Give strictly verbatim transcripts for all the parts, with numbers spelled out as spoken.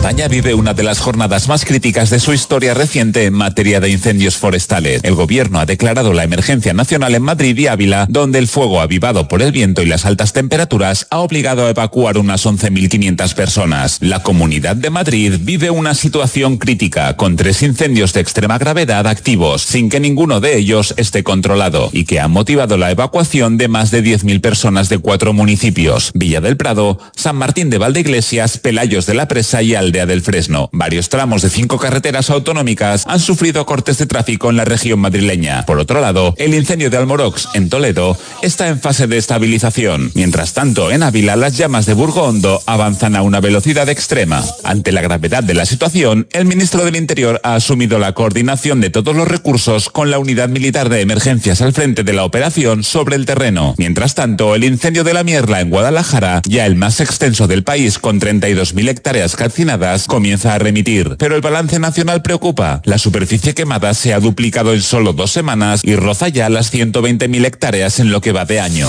España vive una de las jornadas más críticas de su historia reciente en materia de incendios forestales. El gobierno ha declarado la emergencia nacional en Madrid y Ávila, donde el fuego avivado por el viento y las altas temperaturas ha obligado a evacuar unas once mil quinientas personas. La Comunidad de Madrid vive una situación crítica, con tres incendios de extrema gravedad activos, sin que ninguno de ellos esté controlado, y que han motivado la evacuación de más de diez mil personas de cuatro municipios: Villa del Prado, San Martín de Valdeiglesias, Pelayos de la Presa y Aldea del Fresno. Varios tramos de cinco carreteras autonómicas han sufrido cortes de tráfico en la región madrileña. Por otro lado, el incendio de Almorox, en Toledo, está en fase de estabilización. Mientras tanto, en Ávila, las llamas de Burgo Hondo avanzan a una velocidad extrema. Ante la gravedad de la situación, el ministro del Interior ha asumido la coordinación de todos los recursos con la unidad militar de emergencias al frente de la operación sobre el terreno. Mientras tanto, el incendio de la Mierla en Guadalajara, ya el más extenso del país con treinta y dos mil hectáreas calcinadas, comienza a remitir. Pero el balance nacional preocupa. La superficie quemada se ha duplicado en solo dos semanas y roza ya las ciento veinte mil hectáreas en lo que va de año.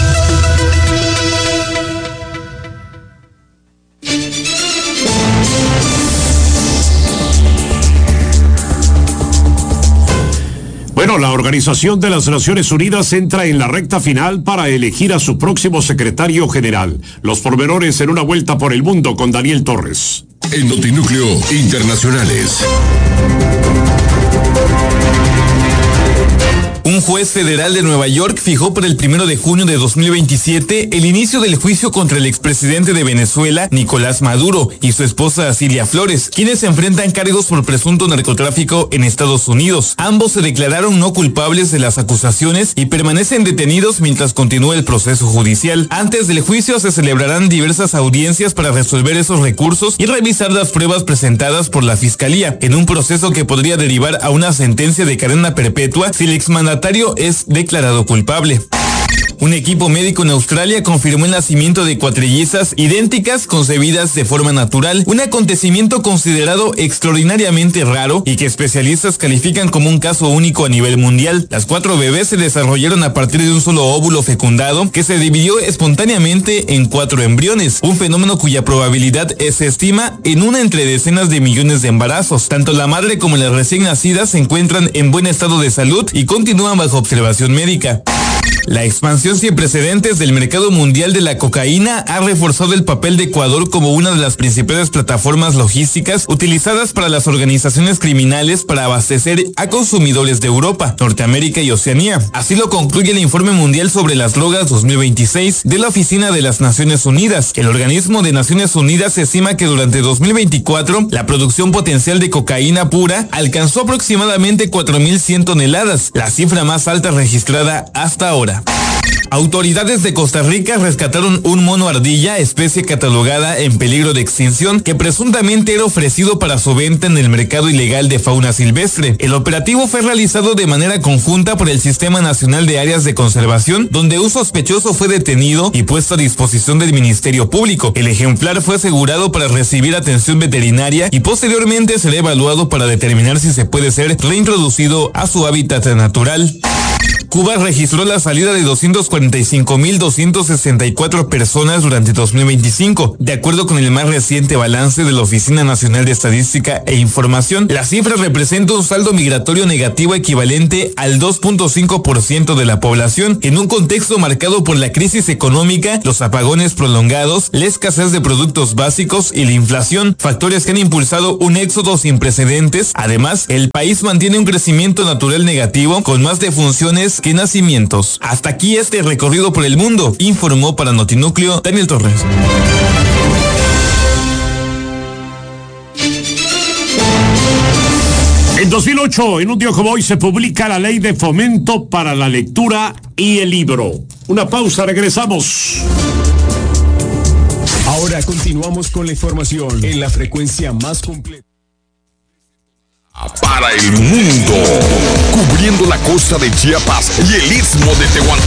Bueno, la Organización de las Naciones Unidas entra en la recta final para elegir a su próximo secretario general. Los pormenores en una vuelta por el mundo con Daniel Torres. En Notinúcleo Internacionales. Un juez federal de Nueva York fijó para el primero de junio de dos mil veintisiete el inicio del juicio contra el expresidente de Venezuela, Nicolás Maduro, y su esposa Cilia Flores, quienes se enfrentan cargos por presunto narcotráfico en Estados Unidos. Ambos se declararon no culpables de las acusaciones y permanecen detenidos mientras continúa el proceso judicial. Antes del juicio se celebrarán diversas audiencias para resolver esos recursos y revisar las pruebas presentadas por la Fiscalía, en un proceso que podría derivar a una sentencia de cadena perpetua si el exmandatario es declarado culpable. Un equipo médico en Australia confirmó el nacimiento de cuatrillizas idénticas concebidas de forma natural, un acontecimiento considerado extraordinariamente raro y que especialistas califican como un caso único a nivel mundial. Las cuatro bebés se desarrollaron a partir de un solo óvulo fecundado que se dividió espontáneamente en cuatro embriones, un fenómeno cuya probabilidad se estima en una entre decenas de millones de embarazos. Tanto la madre como las recién nacidas se encuentran en buen estado de salud y continúan bajo observación médica. La expansión sin precedentes del mercado mundial de la cocaína ha reforzado el papel de Ecuador como una de las principales plataformas logísticas utilizadas para las organizaciones criminales para abastecer a consumidores de Europa, Norteamérica y Oceanía. Así lo concluye el Informe Mundial sobre las Drogas dos mil veintiséis de la Oficina de las Naciones Unidas. El organismo de Naciones Unidas estima que durante dos mil veinticuatro la producción potencial de cocaína pura alcanzó aproximadamente cuatro mil cien toneladas, la cifra más alta registrada hasta ahora. Autoridades de Costa Rica rescataron un mono ardilla, especie catalogada en peligro de extinción, que presuntamente era ofrecido para su venta en el mercado ilegal de fauna silvestre. El operativo fue realizado de manera conjunta por el Sistema Nacional de Áreas de Conservación, donde un sospechoso fue detenido y puesto a disposición del Ministerio Público. El ejemplar fue asegurado para recibir atención veterinaria y posteriormente será evaluado para determinar si se puede ser reintroducido a su hábitat natural. Cuba registró la salida de doscientos cuarenta y cinco mil doscientas sesenta y cuatro personas durante dos mil veinticinco, de acuerdo con el más reciente balance de la Oficina Nacional de Estadística e Información. La cifra representa un saldo migratorio negativo equivalente al dos punto cinco por ciento de la población, en un contexto marcado por la crisis económica, los apagones prolongados, la escasez de productos básicos y la inflación, factores que han impulsado un éxodo sin precedentes. Además, el país mantiene un crecimiento natural negativo, con más defunciones que nacimientos. Hasta aquí este recorrido por el mundo, informó para Notinúcleo Daniel Torres. En dos mil ocho, en un día como hoy, se publica la Ley de Fomento para la Lectura y el Libro. Una pausa, regresamos. Ahora continuamos con la información en la frecuencia más completa. Para el mundo, cubriendo la costa de Chiapas y el istmo de Tehuantepec.